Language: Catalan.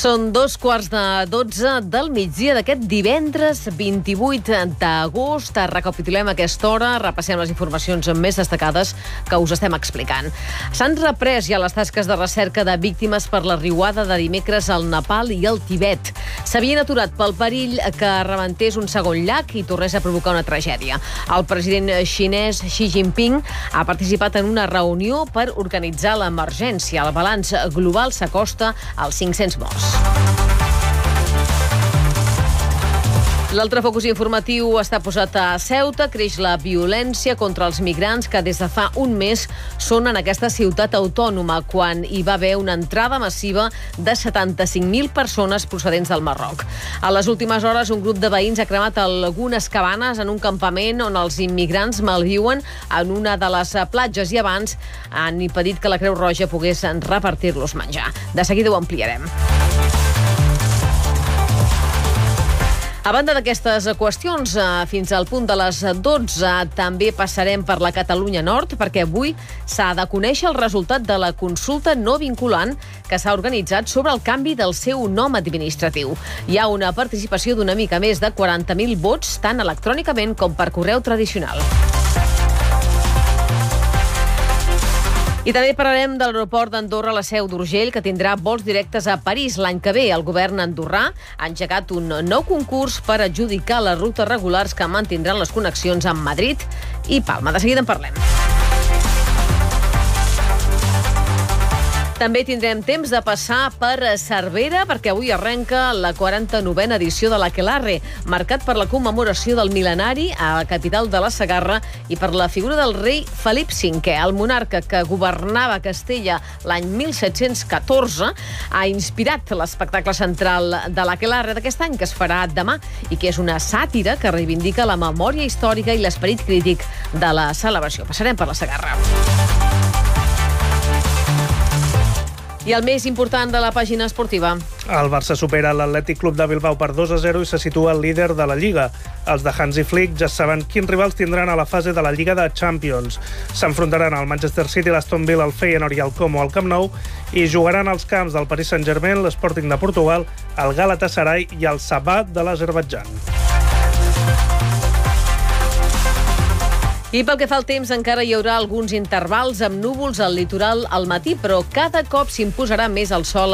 Són 2:15 del migdia d'aquest divendres 28 d'agost. Recapitulem aquesta hora, repassem les informacions més destacades que us estem explicant. S'han reprès ja les tasques de recerca de víctimes per la riuada de dimecres al Nepal i al Tibet. S'havien aturat pel perill que rebentés un segon llac i tornés a provocar una tragèdia. El president xinès Xi Jinping ha participat en una reunió per organitzar l'emergència. El balanç global s'acosta als 500 morts. L'altre focus informatiu està posat a Ceuta. Creix la violència contra els migrants que des de fa un mes són en aquesta ciutat autònoma, quan hi va haver una entrada massiva de 75.000 persones procedents del Marroc. A les últimes hores, un grup de veïns ha cremat algunes cabanes en un campament on els immigrants malviuen en una de les platges i abans han impedit que la Creu Roja pogués repartir-los menjar. De seguida ho ampliarem. A banda d'aquestes qüestions, fins al punt de les 12 també passarem per la Catalunya Nord, perquè avui s'ha de conèixer el resultat de la consulta no vinculant que s'ha organitzat sobre el canvi del seu nom administratiu. Hi ha una participació d'una mica més de 40.000 vots, tant electrònicament com per correu tradicional. I també parlarem de l'aeroport d'Andorra, la Seu d'Urgell, que tindrà vols directes a París l'any que ve. El govern andorrà ha engegat un nou concurs per adjudicar les rutes regulars que mantindran les connexions amb Madrid i Palma. De seguida en parlem. També tindrem temps de passar per Cervera, perquè avui arrenca la 49a edició de l'Aquelarre, marcat per la commemoració del mil·lenari a la capital de la Segarra i per la figura del rei Felip V, el monarca que governava Castella l'any 1714, ha inspirat l'espectacle central de l'Aquelarre d'aquest any, que es farà demà, i que és una sàtira que reivindica la memòria històrica i l'esperit crític de la celebració. Passarem per la Segarra. I el més important de la pàgina esportiva. El Barça supera l'Atlètic Club de Bilbao per 2-0 i se situa el líder de la Lliga. Els de Hansi Flick ja saben quins rivals tindran a la fase de la Lliga de Champions. S'enfrontaran al Manchester City, l'Aston Villa, el Feyenoord i el Como al Camp Nou i jugaran als camps del Paris Saint-Germain, l'Sporting de Portugal, el Galatasaray i el Sabah de l'Azerbaidjan. I pel que fa al temps, encara hi haurà alguns intervals amb núvols al litoral al matí, però cada cop s'imposarà més el sol